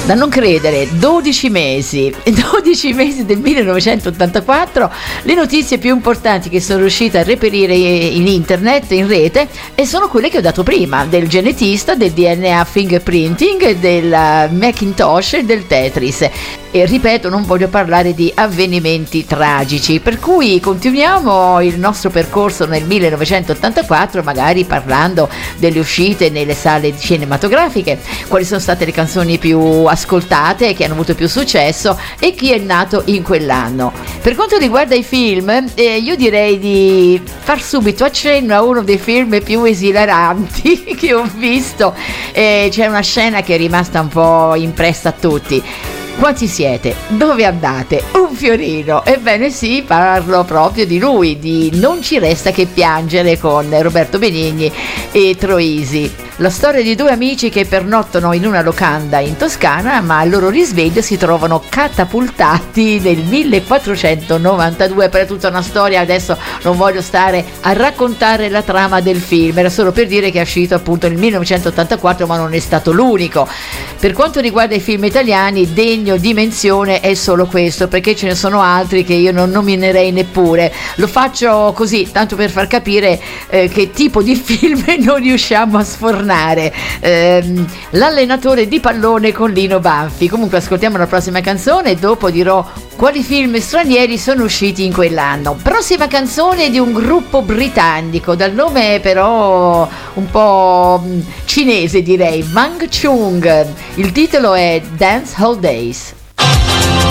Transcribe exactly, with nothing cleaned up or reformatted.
Da non credere, dodici mesi, dodici mesi del millenovecentottantaquattro, le notizie più importanti che sono riuscita a reperire in internet, in rete, e sono quelle che ho dato prima, del genetista, del D N A fingerprinting, del Macintosh e del Tetris. E ripeto, non voglio parlare di avvenimenti tragici, per cui continuiamo il nostro percorso nel millenovecentottantaquattro, magari parlando delle uscite nelle sale cinematografiche, quali sono state le canzoni più ascoltate, che hanno avuto più successo e chi è nato in quell'anno. Per quanto riguarda i film, eh, io direi di far subito accenno a uno dei film più esilaranti che ho visto. Eh, c'è una scena che è rimasta un po' impressa a tutti. Quanti siete? Dove andate? Un fiorino. Ebbene sì, parlo proprio di lui, di Non ci resta che piangere, con Roberto Benigni e Troisi. La storia di due amici che pernottano in una locanda in Toscana, ma al loro risveglio si trovano catapultati nel millequattrocentonovantadue. Per tutta una storia, adesso non voglio stare a raccontare la trama del film, era solo per dire che è uscito appunto nel millenovecentottantaquattro, ma non è stato l'unico. Per quanto riguarda i film italiani, degno di menzione è solo questo, perché ce ne sono altri che io non nominerei neppure. Lo faccio così, tanto per far capire eh, che tipo di film non riusciamo a sfornare. Eh, l'allenatore di pallone con Lino Banfi. Comunque ascoltiamo la prossima canzone e dopo dirò quali film stranieri sono usciti in quell'anno. Prossima canzone di un gruppo britannico, dal nome però un po' cinese direi, Wang Chung. Il titolo è Dance Hall Days.